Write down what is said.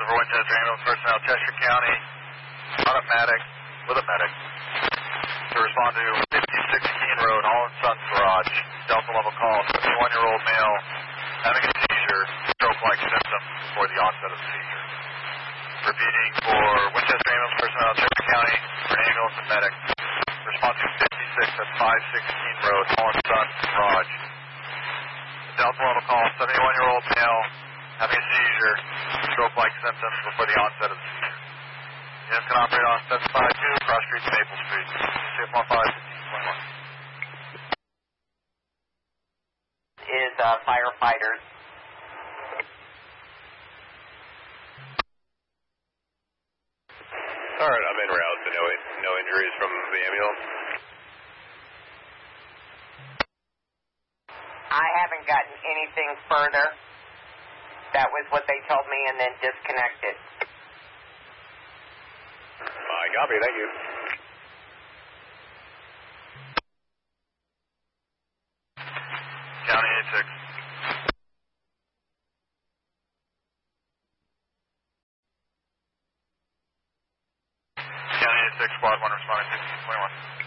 for Winchester Ambulance personnel, Cheshire County, on a medic, with a medic, to respond to 56 Keene Road, Holland Sons Garage. Delta level call, 71-year-old male having a seizure, stroke-like symptoms before the onset of the seizure. Repeating for Winchester Ambulance personnel, Cheshire County, for an ambulance and medic. Response to 56 at 56 Keene Road, Holland Sons Garage. Delta level call, 71-year-old male having a seizure, stroke-like symptoms before the onset of the seizure. Units can operate on specified 2, Cross Street, Maple Street, CF15, 1521. Is firefighters. All right, I'm en route, so no injuries from the ambulance. I haven't gotten anything further. That was what they told me and then disconnected. I copy, thank you. County 86. County 86, Squad 1 responding 1521.